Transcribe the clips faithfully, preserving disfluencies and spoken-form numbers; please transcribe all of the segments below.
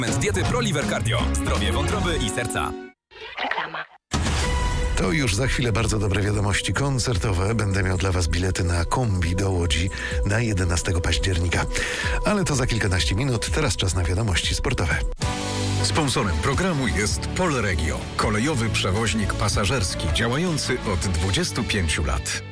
Diety ProLiver Cardio. Zdrowie wątroby i serca. Reklama. To już za chwilę bardzo dobre wiadomości koncertowe. Będę miał dla Was bilety na kombi do Łodzi na jedenastego października. Ale to za kilkanaście minut. Teraz czas na wiadomości sportowe. Sponsorem programu jest Polregio, kolejowy przewoźnik pasażerski działający od dwudziestu pięciu lat.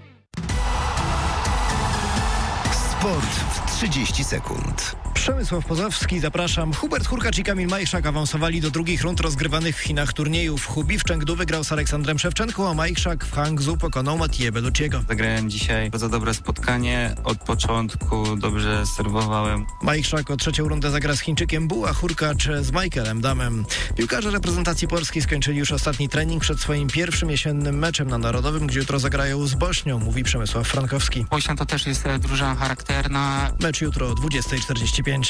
Sport w trzydzieści sekund. Przemysław Pozowski, zapraszam. Hubert Hurkacz i Kamil Majchrzak awansowali do drugich rund rozgrywanych w Chinach turniejów. Hubi w Chengdu wygrał z Aleksandrem Szewczenką, a Majchrzak w Hangzhou pokonał Mathieu Bellucciego. Zagrałem dzisiaj bardzo dobre spotkanie. Od początku dobrze serwowałem. Majchrzak o trzecią rundę zagra z Chińczykiem Bu, a Hurkacz z Michaelem Damem. Piłkarze reprezentacji Polski skończyli już ostatni trening przed swoim pierwszym jesiennym meczem na Narodowym, gdzie jutro zagrają z Bośnią, mówi Przemysław Frankowski. Bośnia to też jest drużyna charakterna. Mecz jutro o dwudziestej czterdzieści pięć.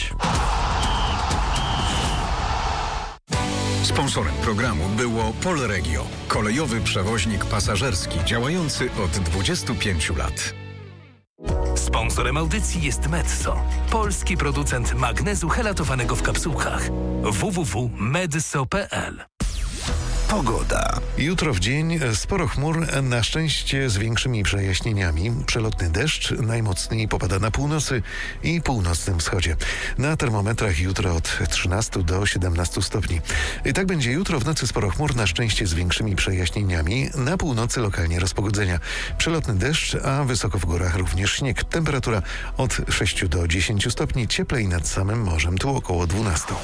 Sponsorem programu było Polregio, kolejowy przewoźnik pasażerski działający od dwudziestu pięciu lat. Sponsorem audycji jest Medzo, polski producent magnezu helatowanego w kapsułkach. w w w kropka medso kropka p l. Pogoda. Jutro w dzień sporo chmur, na szczęście z większymi przejaśnieniami. Przelotny deszcz najmocniej popada na północy i północnym wschodzie. Na termometrach jutro od trzynastu do siedemnastu stopni. I tak będzie jutro w nocy sporo chmur, na szczęście z większymi przejaśnieniami. Na północy lokalnie rozpogodzenia. Przelotny deszcz, a wysoko w górach również śnieg. Temperatura od sześciu do dziesięciu stopni, cieplej nad samym morzem, tu około dwunastu.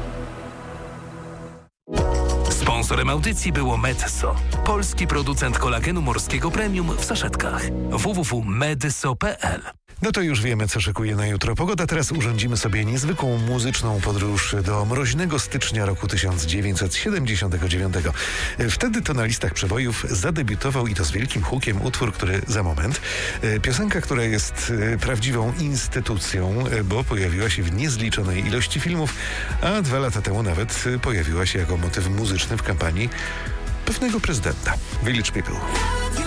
Sponsorem audycji było Medzo, polski producent kolagenu morskiego premium w saszetkach. w w w kropka medso kropka p l. No to już wiemy, co szykuje na jutro pogoda. Teraz urządzimy sobie niezwykłą muzyczną podróż do mroźnego stycznia roku tysiąc dziewięćset siedemdziesiątego dziewiątego. Wtedy to na listach przebojów zadebiutował, i to z wielkim hukiem, utwór, który za moment. Piosenka, która jest prawdziwą instytucją, bo pojawiła się w niezliczonej ilości filmów, a dwa lata temu nawet pojawiła się jako motyw muzyczny w kampanii pewnego prezydenta. Village People.